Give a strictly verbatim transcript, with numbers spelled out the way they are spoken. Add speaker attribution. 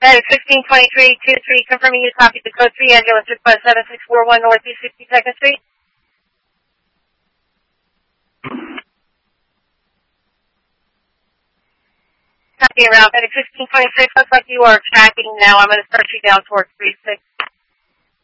Speaker 1: Medic sixteen twenty-three two three, confirming you copy the code three, ambulance request seven six four one Northeast sixty-second Street. Copy around. Medic sixteen twenty-six, looks like you are tracking now. I'm going to start you down towards three six.